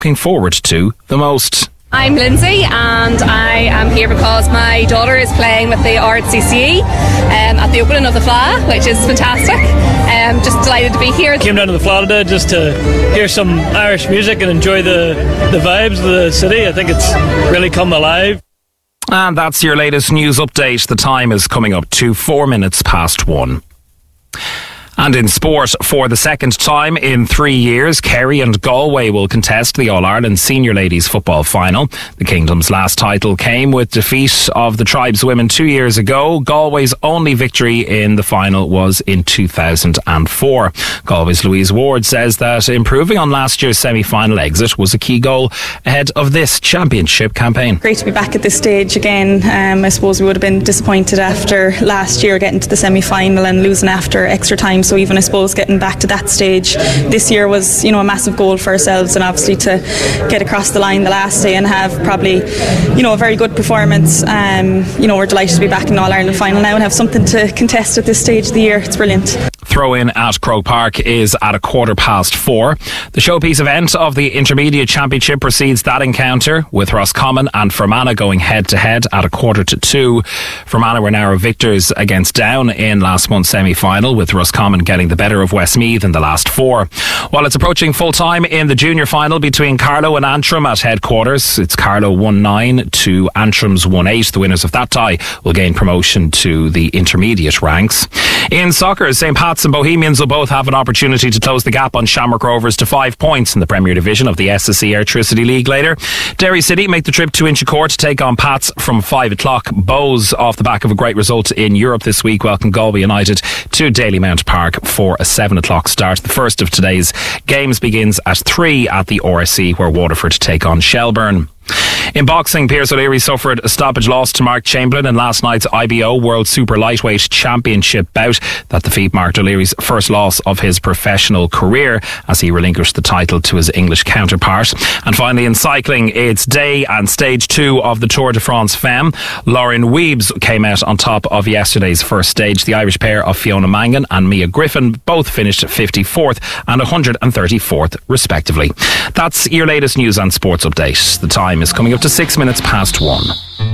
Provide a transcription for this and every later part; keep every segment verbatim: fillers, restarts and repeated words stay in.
looking forward to the most. I'm Lindsay and I am here because my daughter is playing with the R C C E um, at the opening of the Fleadh, which is fantastic. Um, just delighted to be here. Came down to the Fleadh today just to hear some Irish music and enjoy the, the vibes of the city. I think it's really come alive. And that's your latest news update. The time is coming up to four minutes past one. And in sport, for the second time in three years, Kerry and Galway will contest the All-Ireland Senior Ladies Football Final. The Kingdom's last title came with defeat of the Tribes women two years ago. Galway's only victory in the final was in two thousand four. Galway's Louise Ward says that improving on last year's semi-final exit was a key goal ahead of this championship campaign. Great to be back at this stage again. Um, I suppose we would have been disappointed after last year getting to the semi-final and losing after extra time. So even I suppose getting back to that stage this year was, you know, a massive goal for ourselves, and obviously to get across the line the last day and have probably, you know, a very good performance. Um, you know, we're delighted to be back in the All-Ireland final now and have something to contest at this stage of the year. It's brilliant. Throw-in at Croke Park is at a quarter past four. The showpiece event of the Intermediate Championship precedes that encounter, with Roscommon and Fermanagh going head-to-head at a quarter to two. Fermanagh were narrow victors against Down in last month's semi-final, with Roscommon getting the better of Westmeath in the last four. While it's approaching full-time in the junior final between Carlow and Antrim at headquarters, it's Carlow one nine to Antrim's one eight. The winners of that tie will gain promotion to the intermediate ranks. In soccer, Saint Pat's and Bohemians will both have an opportunity to close the gap on Shamrock Rovers to five points in the Premier Division of the S S E Airtricity League later. Derry City make the trip to Inchicore to take on Pats from five o'clock. Bows, off the back of a great result in Europe this week, welcome Galway United to Dalymount Park for a seven o'clock start. The first of today's games begins at three at the R S C, where Waterford take on Shelburne. In boxing, Piers O'Leary suffered a stoppage loss to Mark Chamberlain in last night's I B O World Super Lightweight Championship bout. That defeat marked O'Leary's first loss of his professional career as he relinquished the title to his English counterpart. And finally, in cycling, it's day and stage two of the Tour de France Femme. Lauren Weebs came out on top of yesterday's first stage. The Irish pair of Fiona Mangan and Mia Griffin both finished fifty-fourth and one hundred thirty-fourth respectively. That's your latest news and sports update. The time is coming up to six minutes past one.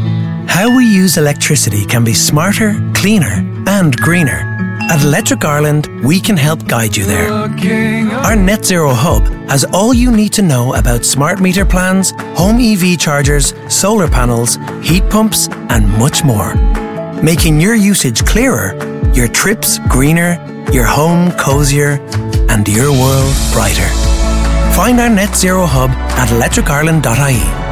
How we use electricity can be smarter, cleaner and greener. At Electric Ireland, we can help guide you there. Our Net Zero Hub has all you need to know about smart meter plans, home E V chargers, solar panels, heat pumps and much more. Making your usage clearer, your trips greener, your home cosier and your world brighter. Find our Net Zero Hub at electric ireland dot I E.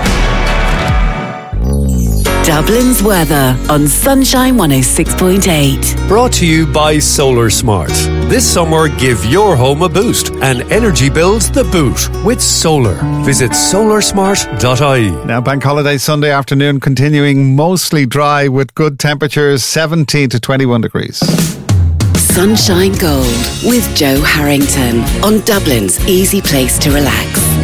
Dublin's weather on Sunshine one oh six point eight. Brought to you by Solar Smart. This summer, give your home a boost and energy bills the boot with solar. Visit solar smart dot I E. Now, Bank Holiday Sunday afternoon continuing mostly dry with good temperatures, seventeen to twenty-one degrees. Sunshine Gold with Joe Harrington on Dublin's easy place to relax.